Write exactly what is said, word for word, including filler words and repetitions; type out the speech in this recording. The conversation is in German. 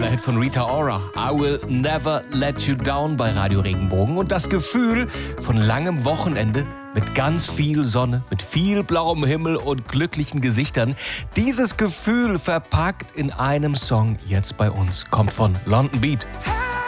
toller Hit von Rita Ora. I will never let you down bei Radio Regenbogen. Und das Gefühl von langem Wochenende mit ganz viel Sonne, mit viel blauem Himmel und glücklichen Gesichtern. Dieses Gefühl verpackt in einem Song jetzt bei uns. Kommt von London Beat.